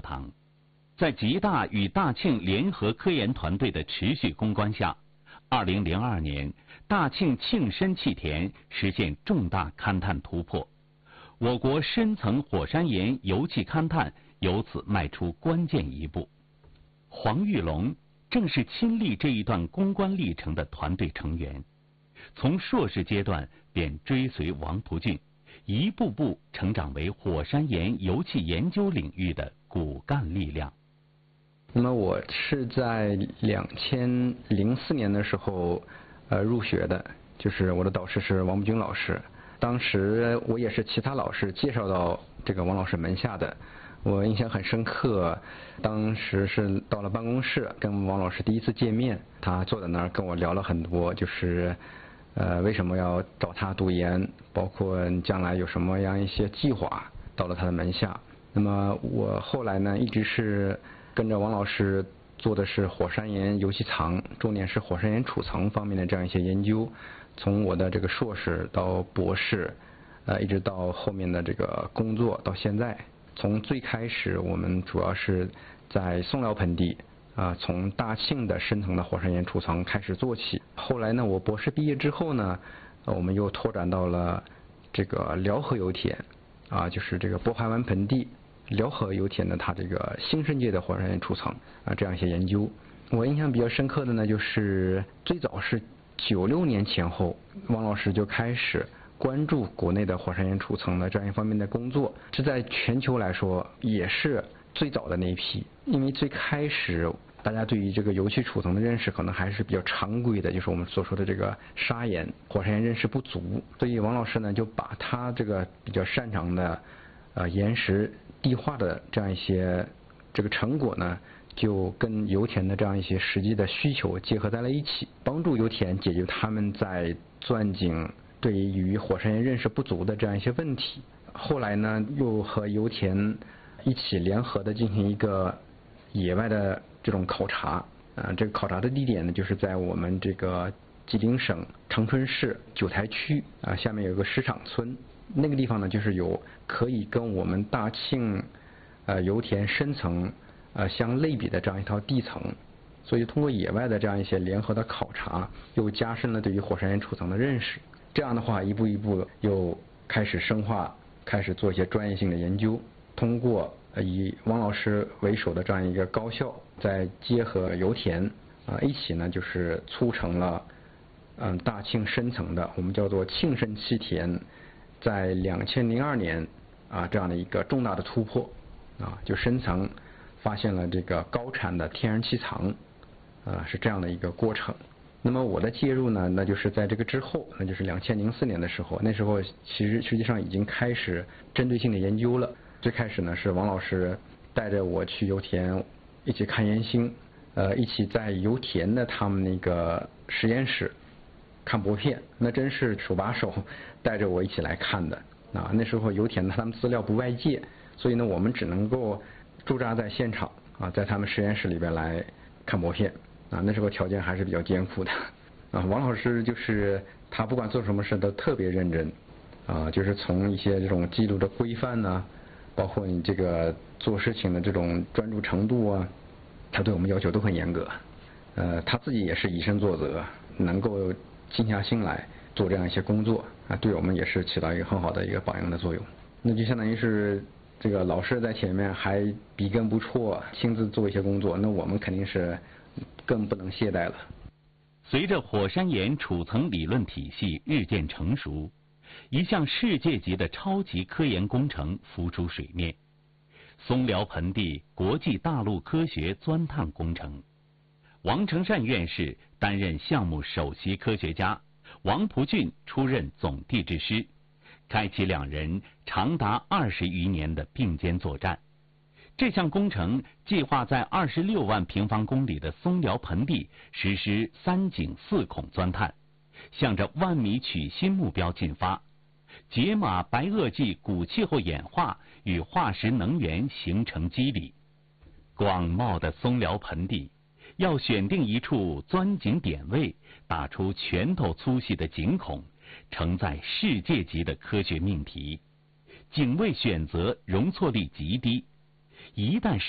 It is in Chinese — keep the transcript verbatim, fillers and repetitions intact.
堂。在吉大与大庆联合科研团队的持续攻关下，二零零二年，大庆庆深气田实现重大勘探突破，我国深层火山岩油气勘探由此迈出关键一步。黄玉龙正是亲历这一段攻关历程的团队成员，从硕士阶段便追随王蒲俊，一步步成长为火山岩油气研究领域的骨干力量。 那么我是在两千零四年的时候呃入学的，就是我的导师是王蒲俊老师，当时我也是其他老师介绍到这个王老师门下的。我印象很深刻，当时是到了办公室跟王老师第一次见面，他坐在那儿跟我聊了很多，就是呃为什么要找他读研，包括将来有什么样一些计划，到了他的门下。那么我后来呢一直是跟着王老师做的是火山岩油气藏，重点是火山岩储藏方面的这样一些研究，从我的这个硕士到博士，呃一直到后面的这个工作到现在。从最开始我们主要是在松辽盆地啊，从大庆的深层的火山岩储藏开始做起。后来呢，我博士毕业之后呢，我们又拓展到了这个辽河油田啊，就是这个渤海湾盆地辽河油田的它这个新生界的火山岩储藏啊，这样一些研究。我印象比较深刻的呢，就是最早是九六年前后，王老师就开始关注国内的火山岩储藏的这样一方面的工作，这在全球来说也是最早的那一批。因为最开始大家对于这个油气储藏的认识可能还是比较常规的，就是我们所说的这个砂岩火山岩认识不足，所以王老师呢就把他这个比较擅长的呃岩石地化的这样一些这个成果呢，就跟油田的这样一些实际的需求结合在了一起，帮助油田解决他们在钻井对于火山岩认识不足的这样一些问题。后来呢，又和油田一起联合的进行一个野外的这种考察，啊，这个考察的地点呢，就是在我们这个吉林省长春市九台区啊，下面有个石场村，那个地方呢，就是有可以跟我们大庆呃油田深层呃相类比的这样一套地层。所以通过野外的这样一些联合的考察，又加深了对于火山岩储藏的认识。这样的话，一步一步又开始深化，开始做一些专业性的研究。通过以王老师为首的这样一个高校，再结合油田啊，一起呢就是促成了嗯大庆深层的我们叫做庆深气田，在两千零二年啊这样的一个重大的突破啊，就深层发现了这个高产的天然气藏，啊是这样的一个过程。那么我的介入呢，那就是在这个之后，那就是两千零四年的时候，那时候其实实际上已经开始针对性的研究了。最开始呢是王老师带着我去油田一起看岩星，呃，一起在油田的他们那个实验室看薄片，那真是手把手带着我一起来看的啊。那时候油田的他们资料不外借，所以呢我们只能够驻扎在现场啊，在他们实验室里边来看薄片。啊，那时候条件还是比较艰苦的，啊，王老师就是他不管做什么事都特别认真，啊，就是从一些这种记录的规范呢，包括你这个做事情的这种专注程度啊，他对我们要求都很严格，呃，他自己也是以身作则，能够静下心来做这样一些工作啊，对我们也是起到一个很好的一个榜样的作用。那就相当于是这个老师在前面还笔耕不辍，亲自做一些工作，那我们肯定是更不能懈怠了。 随着火山岩储层理论体系日渐成熟，一项世界级的超级科研工程浮出水面——松辽盆地国际大陆科学钻探工程。王成善院士担任项目首席科学家，王蒲俊出任总地质师，开启两人长达二十余年的并肩作战。这项工程计划在二十六万平方公里的松辽盆地实施三井四孔钻探，向着万米曲新目标进发，解码白垩纪古气候演化与化石能源形成机理。广袤的松辽盆地要选定一处钻井点位，打出拳头粗细的井孔，承载世界级的科学命题。井位选择容错率极低，一旦